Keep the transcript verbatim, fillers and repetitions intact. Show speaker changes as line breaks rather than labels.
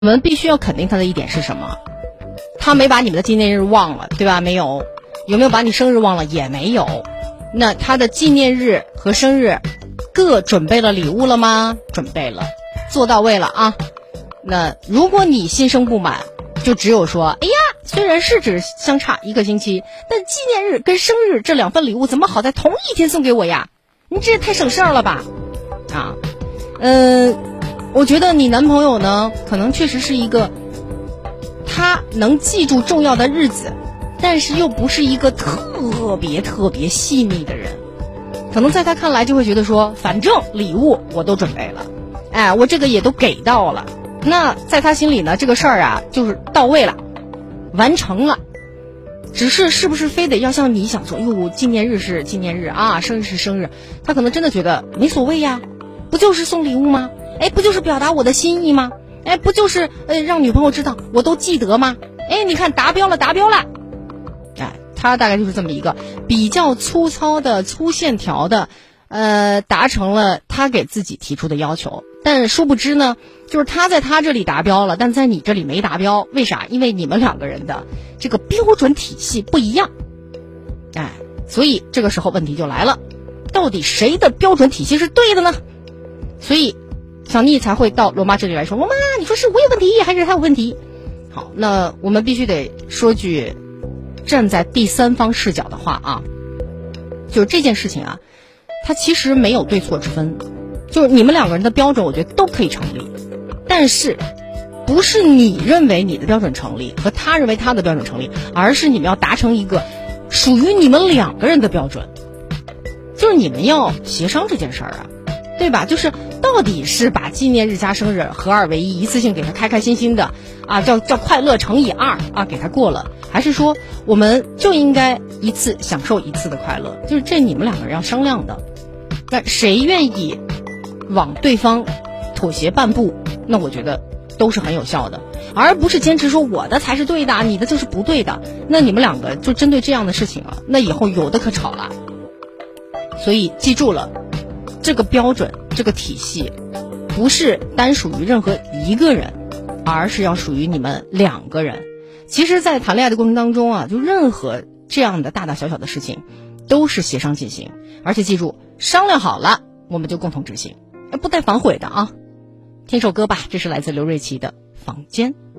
我们必须要肯定他的一点是什么？他没把你们的纪念日忘了，对吧？没有。有没有把你生日忘了？也没有。那他的纪念日和生日各准备了礼物了吗？准备了，做到位了啊。那如果你心生不满，就只有说，哎呀，虽然是只相差一个星期，但纪念日跟生日这两份礼物怎么好在同一天送给我呀？你这也太省事儿了吧？啊，嗯、呃，我觉得你男朋友呢，可能确实是一个他能记住重要的日子，但是又不是一个特别特别细腻的人。可能在他看来就会觉得说，反正礼物我都准备了，哎，我这个也都给到了，那在他心里呢，这个事儿啊就是到位了，完成了。只是是不是非得要像你想说，哟，纪念日是纪念日啊，生日是生日，他可能真的觉得没所谓呀，不就是送礼物吗？哎，不就是表达我的心意吗？哎，不就是呃让女朋友知道我都记得吗？哎，你看达标了，达标了。哎，他大概就是这么一个比较粗糙的、粗线条的，呃，达成了他给自己提出的要求。但殊不知呢，就是他在他这里达标了，但在你这里没达标。为啥？因为你们两个人的这个标准体系不一样。哎，所以这个时候问题就来了，到底谁的标准体系是对的呢？所以小妮才会到罗妈这里来说，罗妈，你说是我有问题还是他有问题？好，那我们必须得说句站在第三方视角的话啊，就是这件事情啊，它其实没有对错之分，就是你们两个人的标准我觉得都可以成立，但是不是你认为你的标准成立和他认为他的标准成立，而是你们要达成一个属于你们两个人的标准，就是你们要协商这件事儿啊，对吧？就是到底是把纪念日加生日合二为一，一次性给他开开心心的啊，叫叫快乐乘以二啊，给他过了，还是说我们就应该一次享受一次的快乐？就是这你们两个人要商量的。那谁愿意往对方妥协半步，那我觉得都是很有效的，而不是坚持说我的才是对的，你的就是不对的。那你们两个就针对这样的事情啊，那以后有的可吵了。所以记住了，这个标准这个体系不是单属于任何一个人，而是要属于你们两个人。其实在谈恋爱的过程当中啊，就任何这样的大大小小的事情都是协商进行，而且记住商量好了我们就共同执行，不带反悔的啊。听首歌吧，这是来自刘瑞琦的《房间》。